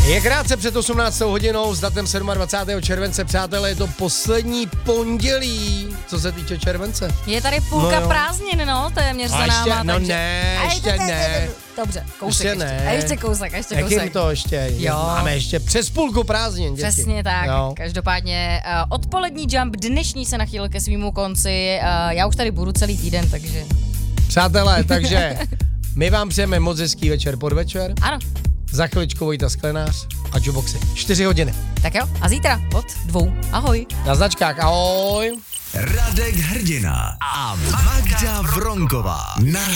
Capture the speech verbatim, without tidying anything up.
Je krátce před osmnáctou hodinou s datem dvacátého sedmého července, přátelé, je to poslední pondělí, co se týče července. Je tady půlka No prázdnin, no, téměř za A ještě, náma. no takže... ne, A ještě to- to- ne. to- Dobře, kousek Ještě ještě. ne. A ještě kousek, ještě Jak kousek. jim to ještě? Jo. Máme ještě přes půlku prázdnin, děti. Přesně tak. Jo. Každopádně uh, odpolední jump dnešní se nachýlil ke svýmu konci. Uh, já už tady budu celý týden, takže... Přátelé, takže my vám přejeme moc hezký večer, podvečer. Ano, Za chviličku Vojta Sklenář a Juboxy. Čtyři hodiny. tak jo. A zítra od dvou. Ahoj. Na značkách, ahoj. Radek Hrdina a Magda Vronková. Na